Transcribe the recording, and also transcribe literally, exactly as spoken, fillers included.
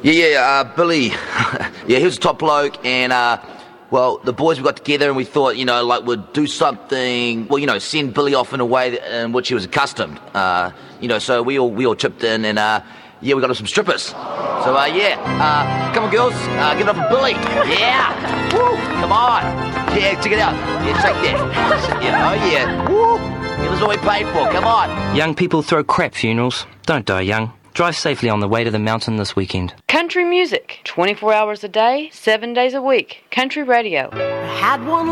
Yeah, yeah, uh, Billy. Yeah, he was a top bloke, and uh, well, the boys we got together and we thought, you know, like we'd do something. Well, you know, send Billy off in a way that, in which he was accustomed. Uh, you know, so we all we all chipped in, and uh, yeah, we got him some strippers. So uh, yeah, uh, come on, girls, uh, give it up for Billy. Yeah, woo, come on. Yeah, check it out. Yeah, check that. Yeah, oh yeah, woo. Give us all we paid for. Come on. Young people throw crap funerals. Don't die young. Drive safely on the way to the mountain this weekend. Country music, twenty-four hours a day, seven days a week. Country radio. I had one